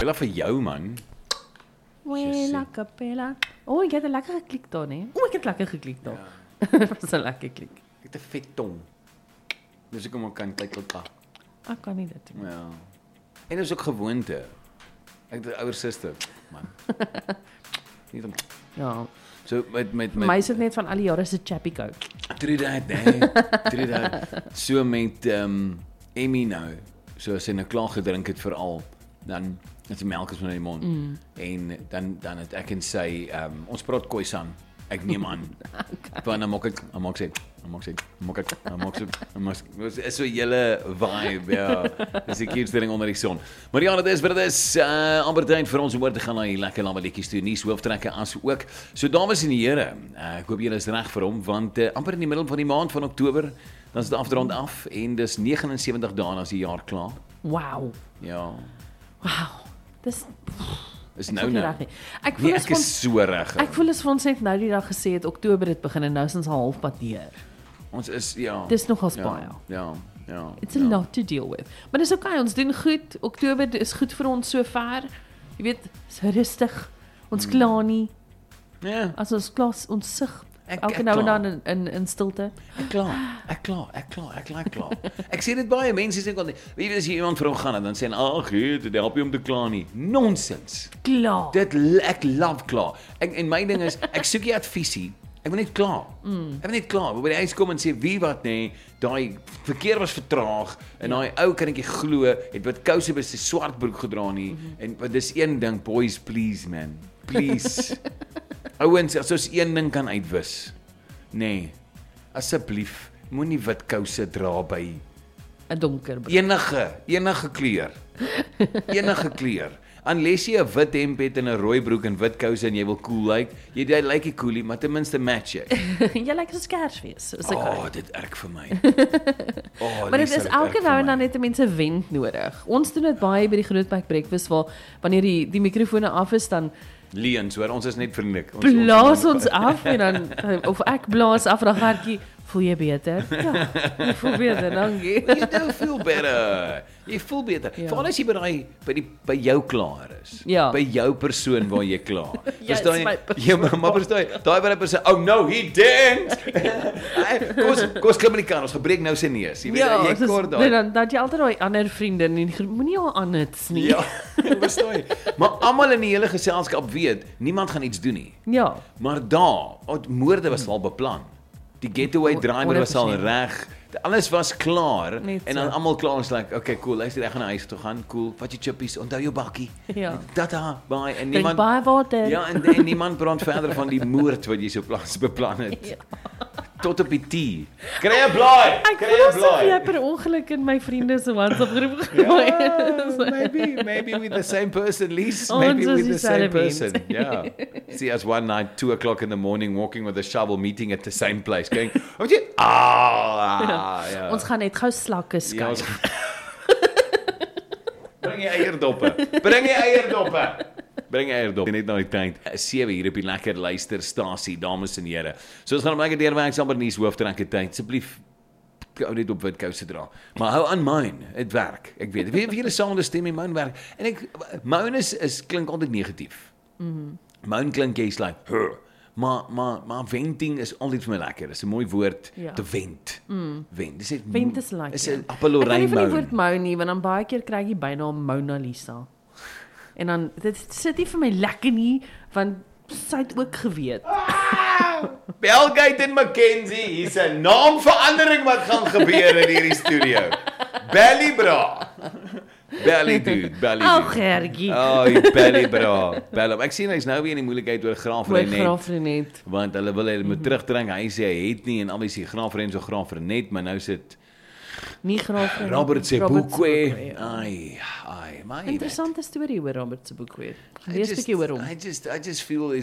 Capella vir jou, man. Wela Capella. Oh, jy het 'n lekker geklik daar, né? O, ek het lekker geklik daar. Dat was 'n lekker klik. Ek het 'n vet tong. Dus ek hom kan kyk. Ek kan nie dit doen. Ja. En dit is ook gewoonte. Ek het 'n ouer suster, man. Nie dan. Ja. So met My is dit net van al die jare se chappy coat. True that. So met Emmy nou. So as sy nou klaar gedrink het veral, dan as die melk is van in die mond. En dan het ek en sy ons praat Khoisan. Ek neem aan. Want dan maak ek is so 'n hele vibe, ja. Dis die cutest ding onder die son. Maar ja, dit is wat dit is. Amper tyd vir ons om oor te gaan na die lekker lammetjies toe. Nuus hooftrekke as ook. So dames en here, ek hoop julle is reg vir hom want amper in die middel van die maand van Oktober, dan is dit afdraand af en dis 79 dae as die jaar klaar. Wow. Ja. Wow. Dis Is ek nou voel nie nou. reg nie. Ek voel Nee, as ek ons is so reg. Ek voel as ons net nou die dag gesê het Oktober het begin en nou is ons al halfpad deur. Ons is ja. Dis nogals baie. Ja. It's a lot to deal with. Maar dis okay, ons doen goed. Oktober is goed vir ons sover. Jy weet, is rustig. Ons kla nie. Ja. As ons klas ons sig Ek elke nou en kla. dan in stilte. Ek klaar. Ek sê dit baie mense sê kon weet as jy iemand vir hom gaan dan sê hulle ag, dit help jy om te kla nie. Nonsens. Klaar. Ek love klaar. En my ding is ek soek nie adviesie. Ek wil net klaar. Ek wil net klaar. By die huis kom en sê wie wat nê, daai verkeer was vertraag en daai ou kan ek nie glo het wat kouse by sy swart broek gedra nie en dis een ding, boys please man. Please. Ouens, as ons een ding kan uitwis. Nee. Asseblief, moenie wit kouse dra by 'n donker broek. enige kleur. Enige kleur. Unless jy 'n wit hemp het en 'n rooi broek en wit kouse en jy wil cool lyk, jy lyk nie cool nie, maar ten minste match jy. Jy lyk so Kersfees. Is ek Oh, dit erg vir my. Maar dit is elke nou en dan net mense wend nodig. Ons doen dit baie by die Grootbek Breakfast waar wanneer die mikrofone af is dan Leens, hoor, ons is net vriendelik. blaas ons af en dan of ek blaas af dan hartjie, voel jy beter? Ja, ek voel beter, dankie. You do feel better. Jy voel beter. Ja. Veral as jy by jou klaar is. Ja. By jou persoon waar jy klaar. Ja, Verstaan it's my jy? persoon. Ja, maar verstaan jy? Daai wat 'n persoon, oh no, he didn't. Kos klim in die kar, ons gebreek nou sy neus. Jy weet jy kort daai. dan dat jy altyd daai ander vriende en moenie al aan dit nie. Ja, verstaan jy? Maar almal in die hele geselskap weet, niemand gaan iets doen nie. Ja. Maar moorde was al beplan. Die getaway driver was al 100%. reg. Alles was klaar Net en dan so. almal klaar ons like, okay, cool, luister ek gaan na huis toe gaan. Cool. Vat jy chippies, onthou jou bakkie. Ja. Tata, bye en Drink niemand baie water. Ja, en niemand praat verder van die moord wat jy so beplan het. Ja. Tot op die T. Kry 'n blaai. Ek Kry voel 'n asof jy blaai. per ongeluk in my vriende se WhatsApp groep gegooi het. Yeah, maybe with the same person, Lise. Ons Maybe is with the same dieselfde person. mens. Yeah. See us one night, 2:00 in the morning, walking with a shovel, meeting at the same place, going, "Wat jy? Ja. Ons gaan net gou slakke skei. Ja, ons... Bring jy eierdoppe. Bring jy eierdoppe. Bring eierdop net na die tyd. 7 hier op die lekker luisterstasie, dames en here. So ons gaan lekker deurwerk saam met nuus hooftrekke tyd. Asseblief hou net op wit kouse dra. Maar hou aan mine, dit werk. Ek weet. Wie julle saam stem in mine werk. En mine is klink altyd negatief. Mine klink jy's like, "Huh." Maar venting is altyd vir my lekker. Dis 'n mooi woord Ja. te vent. Vent. Dis Vent is lekker. Is 'n Ek appeloryn hou nie van die mou. woord mou nie, want dan baie keer kry jy byna Mona Lisa. En dan dit sit nie vir my lekker nie, want sy het ook geweet. Belgate en Mackenzie, hier's 'n naamverandering wat gaan gebeur in hierdie studio. Belly bra. Belly dude. Ag, Gertjie. Oh, belly bra. Belly. Ek sien hy's nou weer in die moeilikheid oor Graaf Oor Renet. Graaf Renet. Want hulle wil hy moet terugdring. Hy sê hy het nie en albei sê Graaf Renet so Graaf Renet, maar nou sit Nie Graaf Renet. Robert se Robert boekwe. ja. Ai, my. Interessante storie oor Robert se boek weer. Lees 'n bietjie oor hom. I just feel